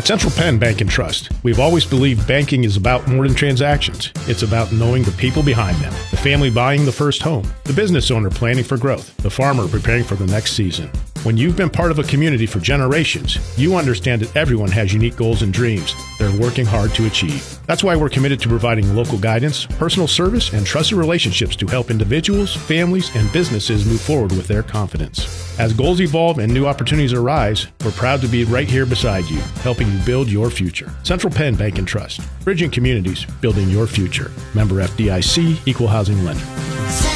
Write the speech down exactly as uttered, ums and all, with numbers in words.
Central Penn Bank and Trust. We've always believed banking is about more than transactions. It's about knowing the people behind them. The family buying the first home. The business owner planning for growth. The farmer preparing for the next season. When you've been part of a community for generations, you understand that everyone has unique goals and dreams they're working hard to achieve. That's why we're committed to providing local guidance, personal service, and trusted relationships to help individuals, families, and businesses move forward with their confidence. As goals evolve and new opportunities arise, we're proud to be right here beside you, helping you build your future. Central Penn Bank and Trust. Bridging communities, building your future. Member F D I C, Equal Housing Lender.